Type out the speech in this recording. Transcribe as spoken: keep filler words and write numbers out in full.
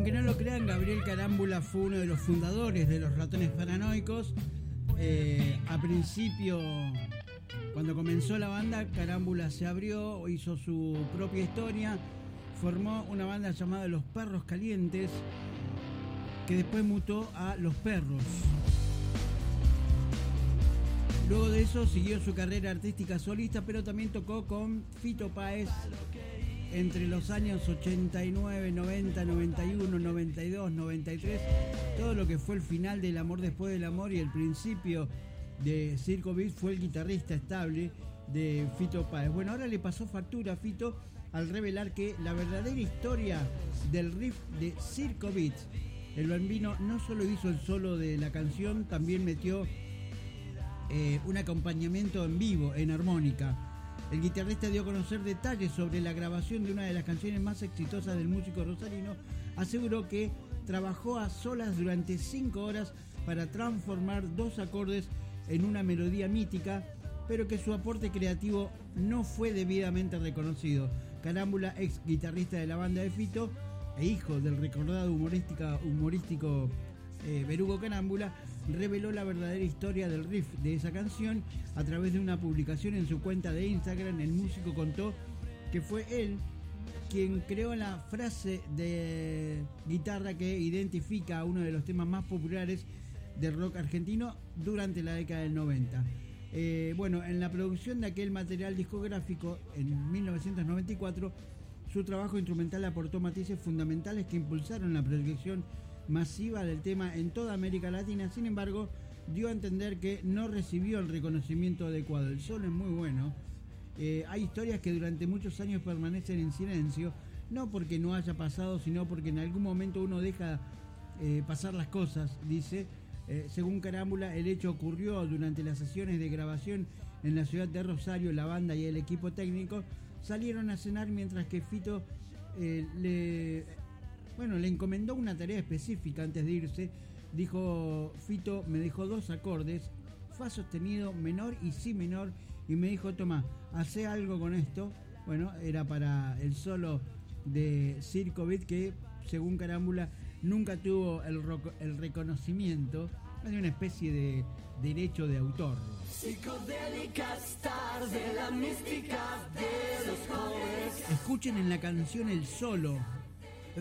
Aunque no lo crean, Gabriel Carámbula fue uno de los fundadores de los Ratones Paranoicos. Eh, a principio, cuando comenzó la banda, Carámbula se abrió, hizo su propia historia, formó una banda llamada Los Perros Calientes, que después mutó a Los Perros. Luego de eso siguió su carrera artística solista, pero también tocó con Fito Páez entre los años ochenta y nueve, noventa, noventa y uno, noventa y dos, noventa y tres, todo lo que fue el final del Amor Después del Amor y el principio de Circo Beat. Fue el guitarrista estable de Fito Páez. Bueno, ahora le pasó factura a Fito al revelar que la verdadera historia del riff de Circo Beat, el bambino no solo hizo el solo de la canción, también metió eh, un acompañamiento en vivo, en armónica. El guitarrista dio a conocer detalles sobre la grabación de una de las canciones más exitosas del músico rosarino. Aseguró que trabajó a solas durante cinco horas para transformar dos acordes en una melodía mítica, pero que su aporte creativo no fue debidamente reconocido. Carámbula, ex guitarrista de la banda de Fito e hijo del recordado humorística, humorístico eh, Berugo Carámbula, reveló la verdadera historia del riff de esa canción a través de una publicación en su cuenta de Instagram. El músico contó que fue él quien creó la frase de guitarra que identifica a uno de los temas más populares del rock argentino durante la década del noventa. Eh, bueno, en la producción de aquel material discográfico en mil novecientos noventa y cuatro, su trabajo instrumental aportó matices fundamentales que impulsaron la proyección masiva del tema en toda América Latina. Sin embargo, dio a entender que no recibió el reconocimiento adecuado. El solo es muy bueno. Eh, hay historias que durante muchos años permanecen en silencio, no porque no haya pasado, sino porque en algún momento uno deja eh, pasar las cosas, dice. Eh, según Carámbula, el hecho ocurrió durante las sesiones de grabación en la ciudad de Rosario. La banda y el equipo técnico salieron a cenar mientras que Fito eh, le... Bueno, le encomendó una tarea específica antes de irse. Dijo Fito, me dejó dos acordes, fa sostenido menor y si menor, y me dijo, toma, hacé algo con esto. Bueno, era para el solo de Circo Beat, que según Carámbula nunca tuvo el, roco, el reconocimiento de una especie de derecho de autor. Psicodélicas tardes, la mística de los jóvenes. Escuchen en la canción el solo